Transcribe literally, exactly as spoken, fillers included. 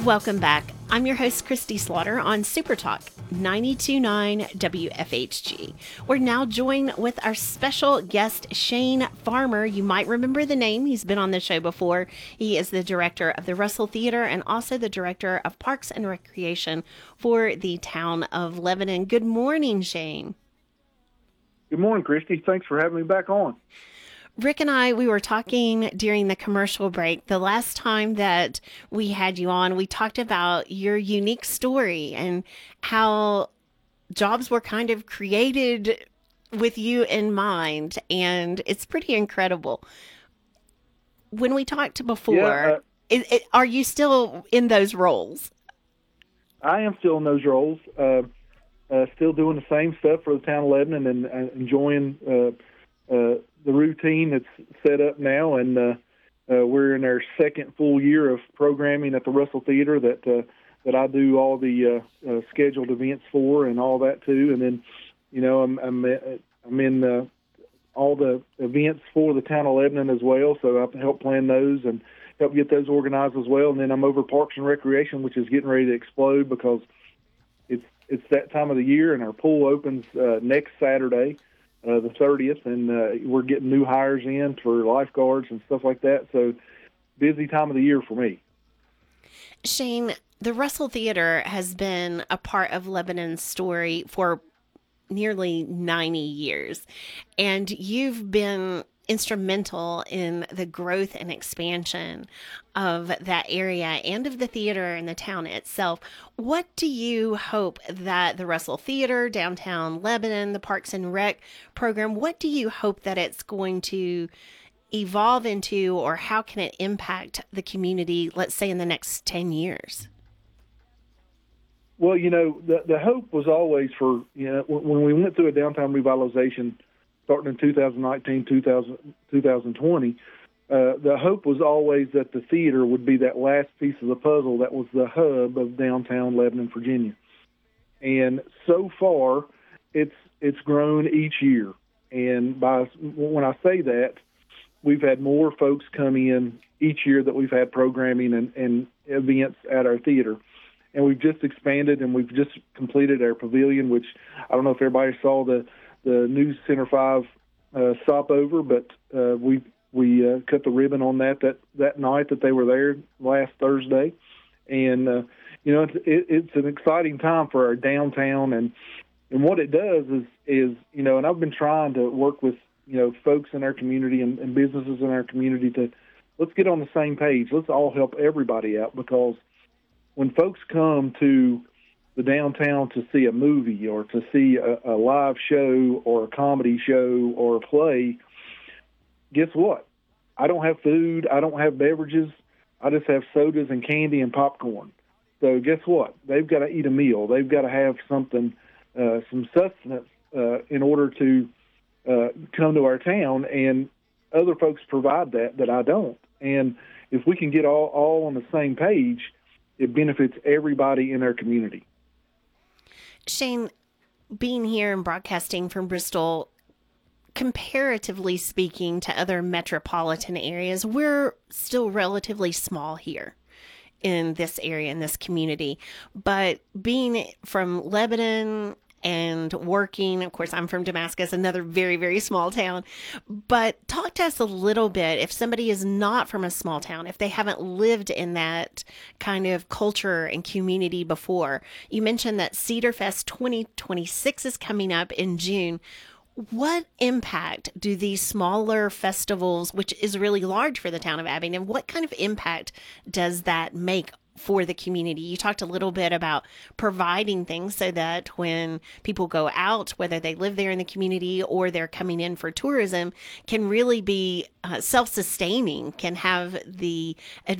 Welcome back. I'm your host, Christy Slaughter on Super Talk ninety-two point nine W F H G. We're now joined with our special guest, Shane Farmer. You might remember the name. He's been on the show before. He is the director of the Russell Theater and also the director of Parks and Recreation for the town of Lebanon. Good morning, Shane. Good morning, Christy. Thanks for having me back on. Rick and I, we were talking during the commercial break. The last time that we had you on, we talked about your unique story and how jobs were kind of created with you in mind. And it's pretty incredible. When we talked before, yeah, uh, it, it, are you still in those roles? I am still in those roles, uh, uh, still doing the same stuff for the town of Lebanon and uh, enjoying uh, uh, the routine that's set up now, and uh, uh, we're in our second full year of programming at the Russell Theater that uh, that I do all the uh, uh, scheduled events for and all that too. And then, you know, I'm I'm, I'm in uh, all the events for the town of Lebanon as well, so I help plan those and help get those organized as well. And then I'm over Parks and Recreation, which is getting ready to explode because it's it's that time of the year, and our pool opens uh, next Saturday. Uh, the thirtieth, and uh, we're getting new hires in for lifeguards and stuff like that. So busy time of the year for me. Shane, the Russell Theater has been a part of Lebanon's story for nearly ninety years, and you've been instrumental in the growth and expansion of that area and of the theater and the town itself. What do you hope that the Russell Theater, downtown Lebanon, the Parks and Rec program, what do you hope that it's going to evolve into, or how can it impact the community, let's say in the next ten years? Well, you know, the, the hope was always for, you know, when we went through a downtown revitalization starting in two thousand nineteen, two thousand, twenty, uh, the hope was always that the theater would be that last piece of the puzzle that was the hub of downtown Lebanon, Virginia. And so far, it's it's grown each year. And by when I say that, we've had more folks come in each year that we've had programming and, and events at our theater. And we've just expanded, and we've just completed our pavilion, which I don't know if everybody saw the the new Center five uh, stopover, but uh, we we uh, cut the ribbon on that, that that night that they were there last Thursday. And, uh, you know, it's, it, it's an exciting time for our downtown. And, and what it does is, is, you know, and I've been trying to work with, you know, folks in our community and, and businesses in our community to let's get on the same page. Let's all help everybody out, because when folks come to the downtown to see a movie or to see a, a live show or a comedy show or a play, guess what? I don't have food. I don't have beverages. I just have sodas and candy and popcorn. So guess what? They've got to eat a meal. They've got to have something, uh, some sustenance uh, in order to uh, come to our town, and other folks provide that that I don't. And if we can get all, all on the same page, it benefits everybody in our community. Shane, being here and broadcasting from Bristol, comparatively speaking to other metropolitan areas, we're still relatively small here in this area, in this community. But being from Lebanon and working, of course, I'm from Damascus, another very, very small town. But talk to us a little bit, if somebody is not from a small town, if they haven't lived in that kind of culture and community before. You mentioned that Cedar Fest twenty twenty-six is coming up in June. What impact do these smaller festivals, which is really large for the town of Abingdon, what kind of impact does that make for the community? You talked a little bit about providing things so that when people go out, whether they live there in the community or they're coming in for tourism, can really be uh, self-sustaining, can have the